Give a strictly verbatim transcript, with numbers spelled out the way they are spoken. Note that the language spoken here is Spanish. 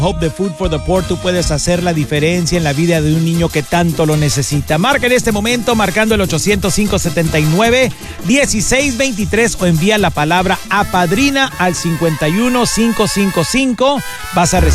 Hope the Food for the Poor, tú puedes hacer la diferencia en la vida de un niño que tanto lo necesita. Marca en este momento marcando el ochocientos, cinco setenta y nueve, dieciséis veintitrés o envía la palabra APADRINA al cincuenta y uno, quinientos cincuenta y cinco. Vas a recibir